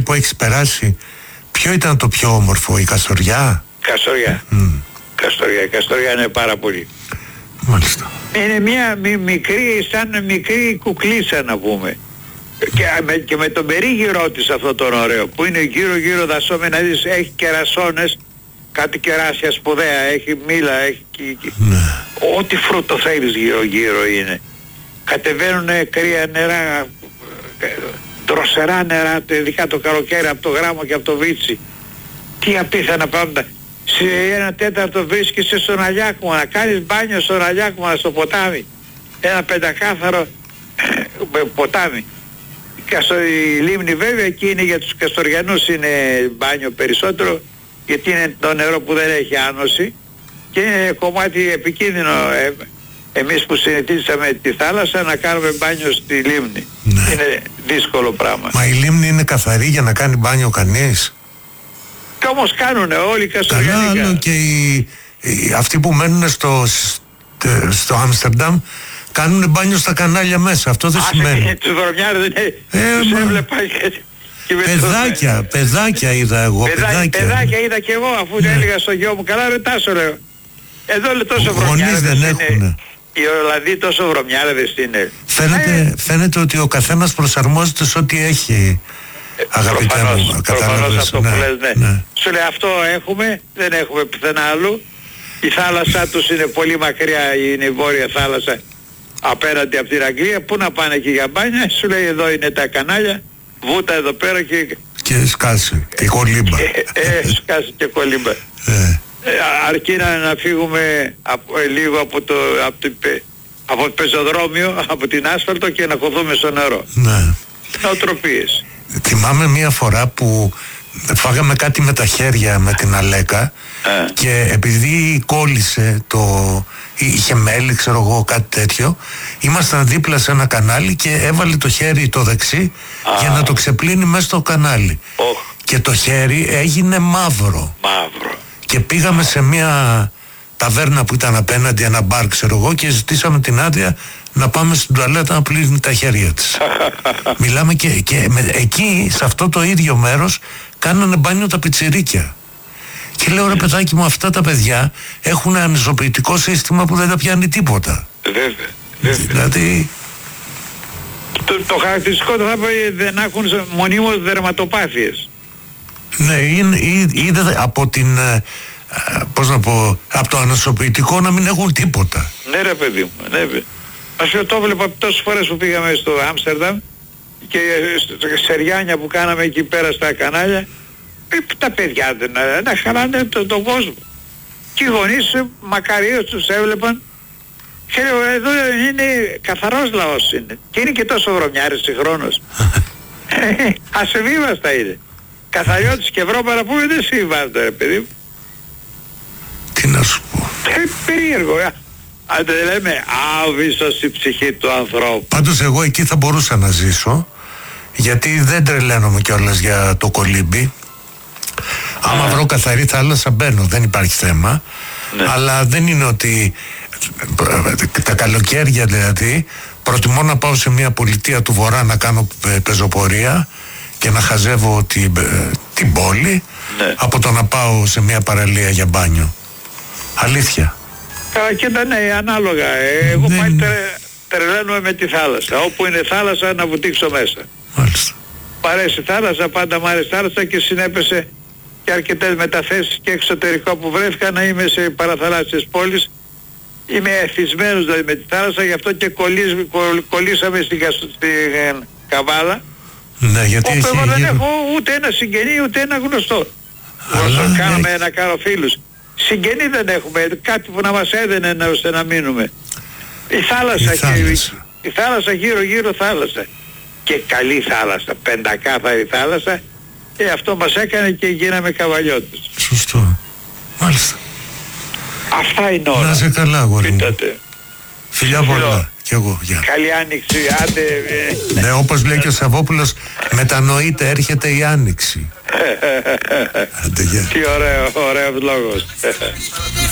που έχεις περάσει, ποιο ήταν το πιο όμορφο, η Καστοριά? Καστοριά. Η Καστοριά είναι πάρα πολύ. Μάλιστα. Είναι μια μικρή, σαν μικρή κουκλίτσα να πούμε. Και με τον περίγυρό της αυτό τον ωραίο, που είναι γύρω δασόμενα, δεις, έχει κερασόνες, κάτι κεράσια σπουδαία, έχει μήλα, έχει ό,τι φρούτο θέλεις γύρω είναι. Κατεβαίνουν κρύα νερά, δροσερά νερά, ειδικά το καλοκαίρι, από το Γράμμο και από το Βίτσι. Τι απίθανα πράγματα. Σε 1/4 βρίσκεσαι στον Αλιάκουμα, να κάνεις μπάνιο στον Αλιάκουμα, στο ποτάμι. Ένα πεντακάθαρο ποτάμι. Η λίμνη βέβαια εκεί είναι για τους Καστοριανούς, είναι μπάνιο περισσότερο, γιατί είναι το νερό που δεν έχει άνοση και είναι κομμάτι επικίνδυνο. Εμείς που συνηθίσαμε τη θάλασσα να κάνουμε μπάνιο στη λίμνη. Ναι. Είναι δύσκολο πράγμα. Μα η λίμνη είναι καθαρή για να κάνει μπάνιο κανείς? Και όμως κάνουνε όλοι οι Καστοριανοί. Καλά, άλλο και αυτοί που μένουν στο Άμστερνταμ κάνουν μπάνιο στα κανάλια μέσα. Αυτό δεν σημαίνει. Τους βρωμιάρες τους έβλεπα και παιδάκια είδα εγώ. Παιδάκια είδα και εγώ, αφού έλεγα στο γιο μου, καλά ρε Τάσο, λέω. Εδώ λέει τόσο βρωμιάρες δεν έχουν. Οι Ολλανδοί τόσο βρωμιάρες είναι. Φαίνεται ότι ο καθένας προσαρμόζεται σε ό,τι έχει. Αγαπητέ μου, προφανώς αυτό που λες, ναι. Σου λέει αυτό έχουμε, δεν έχουμε πουθενά άλλου. Η θάλασσά τους είναι πολύ μακριά, είναι η βόρεια θάλασσα απέναντι από την Αγγλία. Πού να πάνε εκεί για μπάνια? Σου λέει εδώ είναι τα κανάλια, βούτα εδώ πέρα και σκάσει και κολύμπα. Σκάσει και κολύμπα. Αρκεί να φύγουμε λίγο από το πεζοδρόμιο, από την άσφαλτο και να χωθούμε στο νερό. Ναι. Νοοτροπίες. Θυμάμαι μία φορά που φάγαμε κάτι με τα χέρια με την Αλέκα και επειδή κόλλησε είχε μέλι, ξέρω εγώ, κάτι τέτοιο, ήμασταν δίπλα σε ένα κανάλι και έβαλε το χέρι το δεξί για να το ξεπλύνει μέσα στο κανάλι. Και το χέρι έγινε μαύρο. Και πήγαμε σε μία ταβέρνα που ήταν απέναντι, ένα μπαρ, ξέρω εγώ, και ζητήσαμε την άδεια να πάμε στην τουαλέτα να πλύνει τα χέρια της. Μιλάμε και εκεί, σε αυτό το ίδιο μέρος, κάνανε μπάνιο τα πιτσιρίκια. Και λέω, ρε παιδάκι μου, αυτά τα παιδιά έχουν ανισοποιητικό σύστημα που δεν τα πιάνει τίποτα. Βέβαια. Δηλαδή... Το χαρακτηριστικό θα πει να έχουν μονίμως δερματοπάθειες. Ναι, είδε από την... πώς να πω, από το ανισοποιητικό να μην έχουν τίποτα. Ναι ρε παιδί μου, ναι. Ας το βλέπα τόσες φορές που πήγαμε στο Άμστερνταμ και σε ριάνια που κάναμε εκεί πέρα στα κανάλια, τα παιδιά να χαλάνε τον κόσμο. Και οι γονείς μακαρίως τους έβλεπαν και λέω, εδώ είναι καθαρός λαός είναι. Και είναι και τόσο βρωμιάρης συγχρόνως. Ασεβίβαστα είναι. Καθαριώτης και Ευρώπαρα που δεν συμβάζονται ρε παιδί μου. Τι να σου πω. Περίεργο. Αν δεν λέμε άβυσσος η ψυχή του ανθρώπου. Πάντως εγώ εκεί θα μπορούσα να ζήσω, γιατί δεν τρελαίνομαι κιόλας για το κολύμπι. Άμα βρω καθαρή θάλασσα μπαίνω, δεν υπάρχει θέμα. Ναι. Αλλά δεν είναι ότι τα καλοκαίρια δηλαδή προτιμώ να πάω σε μια πολιτεία του Βορρά να κάνω πεζοπορία και να χαζεύω την πόλη, ναι, από το να πάω σε μια παραλία για μπάνιο. Αλήθεια. Καλά, κοίτα, ναι, ανάλογα. Εγώ πάλι τρελαίνομαι με τη θάλασσα. Όπου είναι θάλασσα να βουτήξω μέσα. Μάλιστα. Μ' αρέσει θάλασσα, πάντα μ' αρέσει θάλασσα και συνέπεσε και αρκετές μεταθέσεις και εξωτερικό που βρέθηκα να είμαι σε παραθαλάσσιες πόλεις. Είμαι εθισμένος δηλαδή με τη θάλασσα, γι' αυτό και κολλήσαμε στην Καβάλα. Ναι, γιατί όπου εγώ δεν έχω ούτε ένα συγγενή ούτε ένα γνωστό. Όσο κάναμε να κάνω φίλους. Συγγενή δεν έχουμε, κάτι που να μας έδαινε ώστε να μείνουμε. Η θάλασσα γύρω θάλασσα. Και καλή θάλασσα, πεντακάθαρη θάλασσα. Αυτό μας έκανε και γίναμε καβαλιώτες. Σωστό. Μάλιστα. Αυτά είναι όλα. Να είσαι καλά, αγόρι μου. Φιλιά πολλά. Κι εγώ, γεια. Καλή άνοιξη, άντε. Ναι, όπως λέει και ο Σαββόπουλος, μετανοείται, έρχεται η άνοιξη. Άντε, γεια. Τι ωραίος λόγος.